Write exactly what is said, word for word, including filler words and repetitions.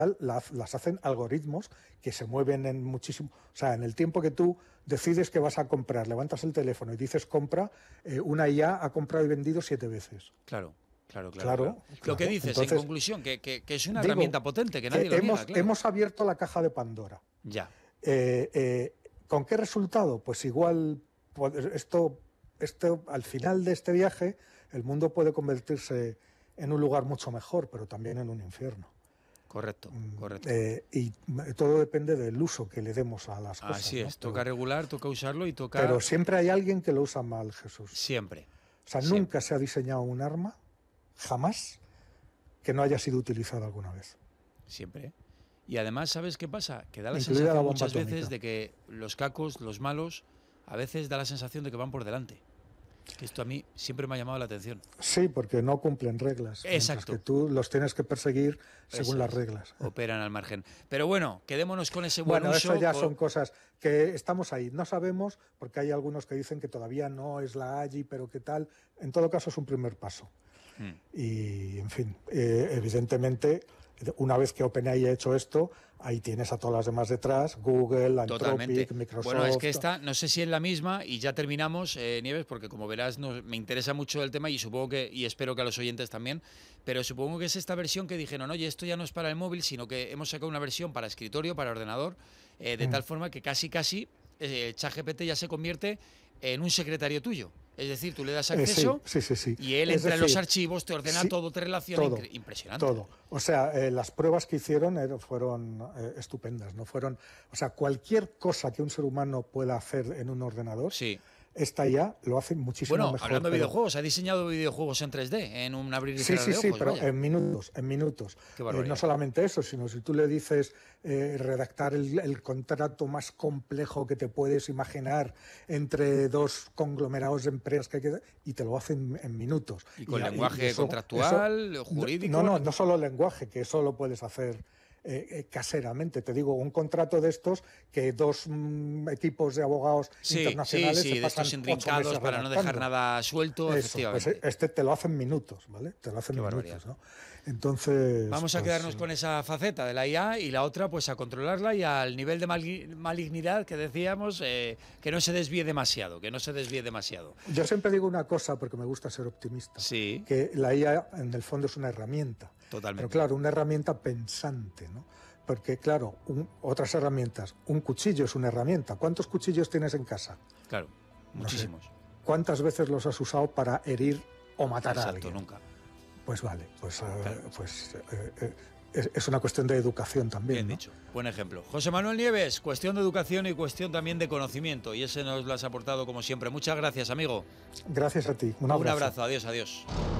las, las hacen algoritmos que se mueven en muchísimo... O sea, en el tiempo que tú decides que vas a comprar, levantas el teléfono y dices compra, eh, una I A ha comprado y vendido siete veces. Claro. Claro, claro, claro, claro. claro. Lo que dices, Entonces, en conclusión, que, que, que es una digo, herramienta potente, que nadie que lo hemos, niega, claro. hemos abierto la caja de Pandora. Ya. Eh, eh, ¿Con qué resultado? Pues igual, esto, esto, al final de este viaje, el mundo puede convertirse en un lugar mucho mejor, pero también en un infierno. Correcto, correcto. Eh, y todo depende del uso que le demos a las cosas. Así es, ¿no? toca pero, regular, toca usarlo y toca... Pero siempre hay alguien que lo usa mal, Jesús. Siempre. O sea, siempre. nunca se ha diseñado un arma, jamás, que no haya sido utilizada alguna vez. Siempre. Y además, ¿sabes qué pasa? Que da la Incluida sensación la bomba muchas atómica. veces de que los cacos, los malos, a veces da la sensación de que van por delante. Que esto a mí siempre me ha llamado la atención. Sí, porque no cumplen reglas. Exacto. Que tú los tienes que perseguir según Eso las es. reglas. Operan al margen. Pero bueno, quedémonos con ese buen bueno, uso. eso ya con... son cosas que estamos ahí. No sabemos, porque hay algunos que dicen que todavía no es la A G I, pero qué tal. En todo caso es un primer paso. Hmm. Y, en fin, eh, evidentemente, una vez que OpenAI ha hecho esto, ahí tienes a todas las demás detrás, Google, Anthropic, Microsoft... Bueno, es que esta, no sé si es la misma, y ya terminamos, eh, Nieves, porque como verás no, me interesa mucho el tema y supongo que, y espero que a los oyentes también, pero supongo que es esta versión que dijeron, oye, esto ya no es para el móvil, sino que hemos sacado una versión para escritorio, para ordenador, eh, de mm. tal forma que casi casi eh, ChatGPT ya se convierte en un secretario tuyo. Es decir, tú le das acceso eh, sí, sí, sí, sí. y él es entra decir, en los archivos, te ordena sí, todo, te relaciona. todo, impresionante. Todo. O sea, eh, las pruebas que hicieron eh, fueron eh, estupendas, ¿no? Fueron, o sea, cualquier cosa que un ser humano pueda hacer en un ordenador, sí. esta ya lo hace muchísimo bueno, mejor. Bueno, hablando de pero... videojuegos, ha diseñado videojuegos en tres D, en un abrir y cerrar sí, sí, de sí, ojos. pero vaya. en minutos, en minutos. Qué eh, no solamente eso, sino si tú le dices eh, redactar el, el contrato más complejo que te puedes imaginar entre dos conglomerados de empresas que hay que, y te lo hacen en minutos. Y con y, lenguaje y eso, contractual, eso, jurídico. No, no, no solo lenguaje, que eso lo puedes hacer Eh, eh, caseramente. Te digo, un contrato de estos que dos mm, equipos de abogados sí, internacionales sí, sí, se de pasan estos intrincados para no dejar nada suelto, Eso, efectivamente. Pues este te lo hacen minutos, ¿vale? Te lo hacen Qué minutos, ¿no? Entonces... Vamos a pues, quedarnos con esa faceta de la I A y la otra, pues a controlarla y al nivel de malignidad que decíamos, eh, que no se desvíe demasiado, que no se desvíe demasiado. Yo siempre digo una cosa, porque me gusta ser optimista, sí. que la I A en el fondo es una herramienta. Totalmente. Pero claro, una herramienta pensante, ¿no? Porque claro, un, otras herramientas, un cuchillo es una herramienta. ¿Cuántos cuchillos tienes en casa? Claro, muchísimos. No sé. ¿Cuántas veces los has usado para herir o matar Exacto, a alguien? nunca. Pues vale, pues, claro. uh, pues eh, eh, es, es una cuestión de educación también. Bien ¿no? dicho, buen ejemplo. José Manuel Nieves, cuestión de educación y cuestión también de conocimiento, y ese nos lo has aportado como siempre. Muchas gracias, amigo. Gracias a ti, un abrazo. Un abrazo, adiós, adiós.